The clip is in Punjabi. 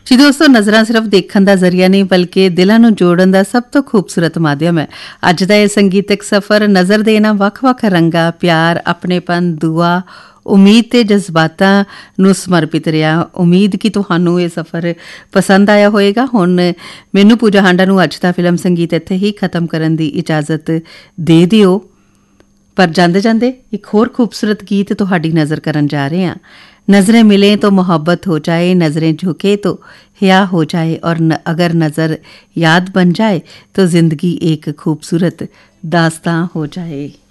ਜੀ ਦੋਸਤੋ, ਨਜ਼ਰਾਂ ਸਿਰਫ ਦੇਖਣ ਦਾ ਜ਼ਰੀਆ ਨਹੀਂ ਬਲਕਿ ਦਿਲਾਂ ਨੂੰ ਜੋੜਨ ਦਾ ਸਭ ਤੋਂ ਖੂਬਸੂਰਤ ਮਾਧਿਅਮ ਹੈ। ਅੱਜ ਦਾ ਇਹ ਸੰਗੀਤਕ ਸਫ਼ਰ ਨਜ਼ਰ ਦੇ ਇਹਨਾਂ ਵੱਖ-ਵੱਖ ਰੰਗਾਂ, ਪਿਆਰ, ਆਪਣੇਪਨ, ਦੁਆ, ਉਮੀਦ ਤੇ ਜਜ਼ਬਾਤਾਂ ਨੂੰ ਸਮਰਪਿਤ ਰਿਹਾ। ਉਮੀਦ ਕਿ ਤੁਹਾਨੂੰ ਇਹ ਸਫ਼ਰ ਪਸੰਦ ਆਇਆ ਹੋਵੇਗਾ। ਹੁਣ ਮੈਨੂੰ ਪੂਜਾ ਹਾਂਡਾ ਨੂੰ ਅੱਜ ਦਾ ਫਿਲਮ ਸੰਗੀਤ ਇੱਥੇ ਹੀ ਖ਼ਤਮ ਕਰਨ ਦੀ ਇਜਾਜ਼ਤ ਦੇ ਦਿਓ, ਪਰ ਜਾਂਦੇ ਜਾਂਦੇ ਇੱਕ ਹੋਰ ਖੂਬਸੂਰਤ ਗੀਤ ਤੁਹਾਡੀ ਨਜ਼ਰ ਕਰਨ ਜਾ ਰਹੇ ਹਾਂ। नज़रें मिले तो मोहब्बत हो जाए, नज़रें झुके तो हया हो जाए, और अगर नज़र याद बन जाए तो ज़िंदगी एक खूबसूरत दास्तां हो जाए।